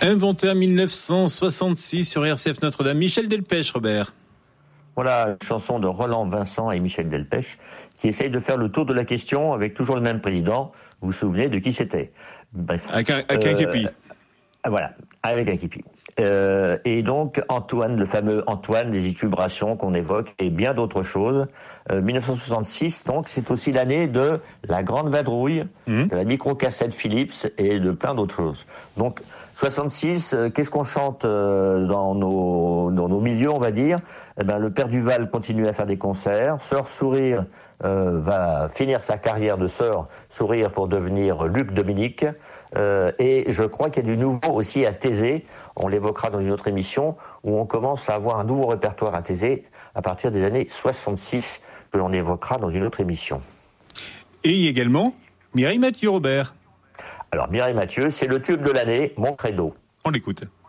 Inventé en 1966 sur RCF Notre-Dame. Michel Delpech, Robert. Voilà, une chanson de Roland Vincent et Michel Delpech qui essaye de faire le tour de la question avec toujours le même président. Vous vous souvenez de qui c'était? Bref. Avec un képi. Voilà, avec un képi. Et donc Antoine, le fameux Antoine, les élucubrations qu'on évoque et bien d'autres choses. 1966, donc c'est aussi l'année de la Grande Vadrouille, de la microcassette Philips et de plein d'autres choses. Donc 66, qu'est-ce qu'on chante dans nos milieux, on va dire? Eh ben, le Père Duval continue à faire des concerts. Sœur Sourire va finir sa carrière de Sœur Sourire pour devenir Luc Dominique. Et je crois qu'il y a du nouveau aussi à Thésée. On l'évoquera dans une autre émission où on commence à avoir un nouveau répertoire à Thésée à partir des années 66 que l'on évoquera dans une autre émission. Et également Mireille Mathieu, Robert. Alors Mireille Mathieu, c'est le tube de l'année, Mon Credo. On l'écoute.